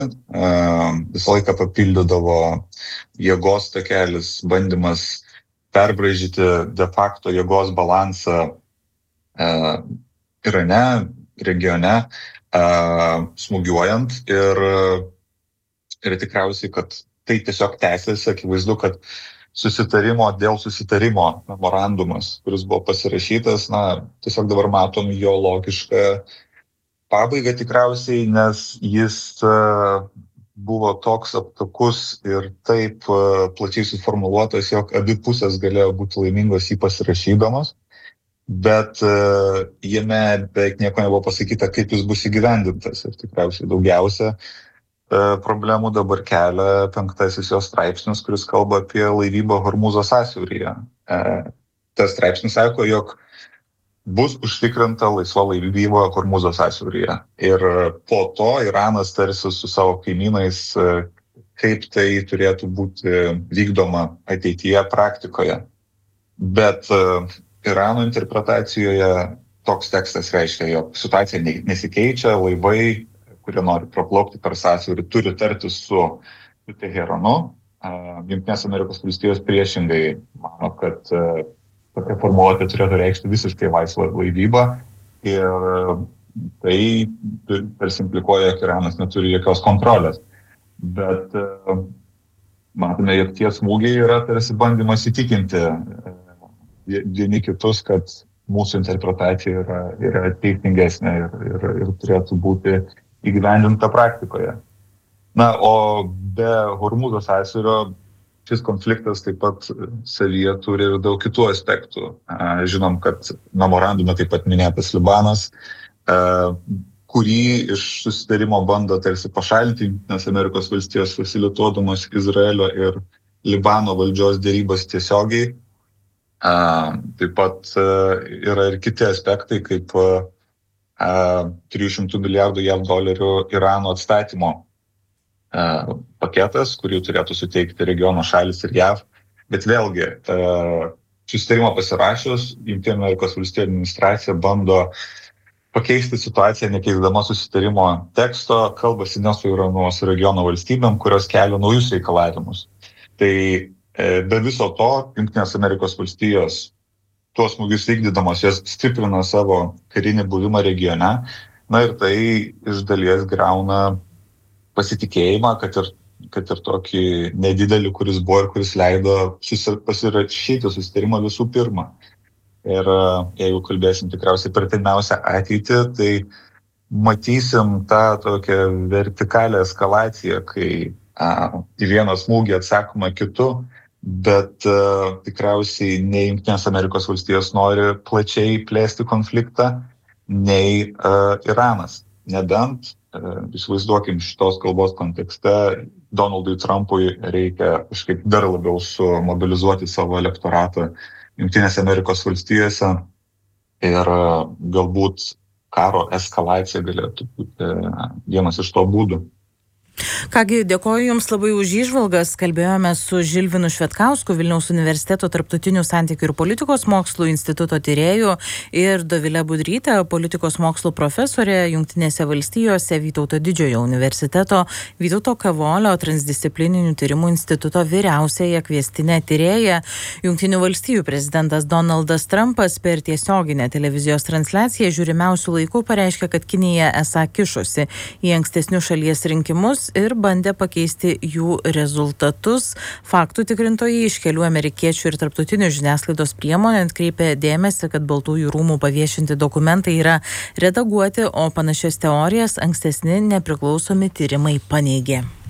visą laiką papildydavo jėgos takelis, bandymas perbraižyti de facto jėgos balansą Irane, regione, smūgiuojant ir tikriausiai, kad tai tiesiog tęsiasi, akivaizdu, kad dėl susitarimo memorandumas, kuris buvo pasirašytas, tiesiog dabar matom jo logišką pabaigą tikriausiai, nes jis buvo toks aptakus ir taip plačiai suformuluotas, jog abi pusės galėjo būti laimingos jį pasirašydamos, bet jame beveik nieko nebuvo pasakyta, kaip jis bus įgyvendintas. Ir tikriausiai daugiausia problemų dabar kelia 5 jo straipsnis, kuris kalba apie laivybą Hormūzo sąsiauryje. Tas straipsnis sako, jog bus užtikrinta laisva laivyba Hormūzo sąsiauryje. Ir po to Iranas tarsi su savo kaimynais, kaip tai turėtų būti vykdoma ateityje praktikoje. Bet Irano interpretacijoje toks tekstas reiškia, jog situacija nesikeičia, laivai, kurie nori praplaukti per sąsiaurį, turi tartis su Teheranu. Jungtinės Amerikos valstijos priešingai mano, kad tokia formuluotė turėtų reikšti visiškai laisvą laivybą ir tai tarsi implikuoja, jog Iranas neturi jokios kontrolės. Bet matome, jog tie smūgiai yra tarsi bandymas įtikinti vieni kitus, kad mūsų interpretacija yra teisingesnė ir turėtų būti įgyvendinta praktikoje. O be Hormūzo sąsiaurio šis konfliktas taip pat savyje turi ir daug kitų aspektų. Žinom, kad memorandume taip pat minėtas Libanas, kurį iš susitarimo bando tarsi pašalinti Jungtinės Amerikos valstijos fasilituodamos Izraelio ir Libano valdžios derybas tiesiogiai. Taip pat yra ir kiti aspektai, kaip 300 milijardų JAV dolerių Irano atstatymo paketas, kurį turėtų suteikti regiono šalis ir JAV. Bet vėlgi, susitarimo pasirašius, Jungtinių Amerikos valstijų administracija bando pakeisti situaciją, nekeisdama susitarimo teksto, kalbasi ne su Iranu, su regiono valstybėm, kurios kelia naujus reikalavimus. Tai be viso to, Jungtinės Amerikos valstijos tuos smūgius vykdydamos, jos stiprina savo karinį buvimą regione, ir tai iš dalies griauna pasitikėjimą, kad ir tokį nedidelį, kuris buvo ir kuris leido pasirašyti susitarimą visų pirma. Ir jeigu kalbėsim tikriausiai per artimiausią ateitį, tai matysim tą tokią vertikalią eskalaciją, kai į vieną smūgį atsakoma kitu, bet tikriausiai nei Jungtinės Amerikos valstijos nori plačiai plėsti konfliktą, nei Iranas. Nebent, įsivaizduokim šitos kalbos kontekste, Donaldui Trumpui reikia kažkaip dar labiau sumobilizuoti savo elektoratą Jungtinės Amerikos valstijose ir galbūt karo eskalacija galėtų būti vienas iš to būdų. Kągi, dėkoju Jums labai už įžvalgas. Kalbėjome su Žilvinu Švedkausku, Vilniaus universiteto tarptautinių santykių ir politikos mokslų instituto tyrėju, ir Dovile Budryte, politikos mokslų profesorė Jungtinėse valstijose, Vytauto Didžiojo universiteto Vytauto Kavolio transdisciplininių tyrimų instituto vyriausiąja kviestinė tyrėja. Jungtinių valstijų prezidentas Donaldas Trumpas per tiesioginę televizijos transliaciją žiūrimiausių laikų pareiškė, kad Kinija esą kišosi į ankstesnius šalies rinkimus ir bandė pakeisti jų rezultatus. Faktų tikrintojai iš kelių amerikiečių ir tarptautinių žiniasklaidos priemonių atkreipė dėmesį, kad Baltųjų rūmų paviešinti dokumentai yra redaguoti, o panašias teorijas ankstesni nepriklausomi tyrimai paneigė.